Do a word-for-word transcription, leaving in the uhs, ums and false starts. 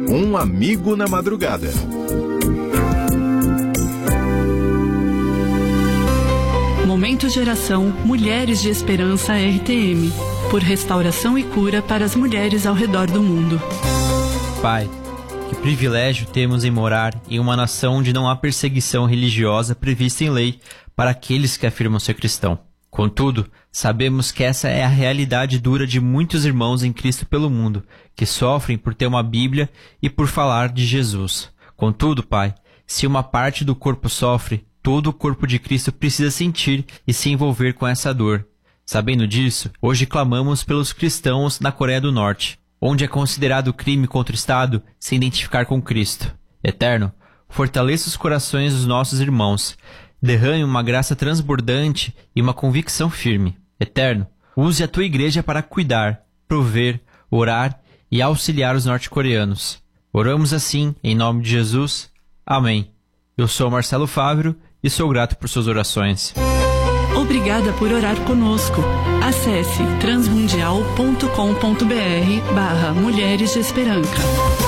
Um amigo na madrugada. Momento Geração Mulheres de Esperança R T M, por restauração e cura para as mulheres ao redor do mundo. Pai, que privilégio temos em morar em uma nação onde não há perseguição religiosa prevista em lei para aqueles que afirmam ser cristão. Contudo, sabemos que essa é a realidade dura de muitos irmãos em Cristo pelo mundo, que sofrem por ter uma Bíblia e por falar de Jesus. Contudo, Pai, se uma parte do corpo sofre, todo o corpo de Cristo precisa sentir e se envolver com essa dor. Sabendo disso, hoje clamamos pelos cristãos na Coreia do Norte, onde é considerado crime contra o Estado se identificar com Cristo. Eterno, fortaleça os corações dos nossos irmãos, derrame uma graça transbordante e uma convicção firme. Eterno, use a tua igreja para cuidar, prover, orar e auxiliar os norte-coreanos. Oramos assim, em nome de Jesus. Amém. Eu sou Marcelo Fávero e sou grato por suas orações. Obrigada por orar conosco. Acesse transmundial ponto com ponto br barra Mulheres de Esperança.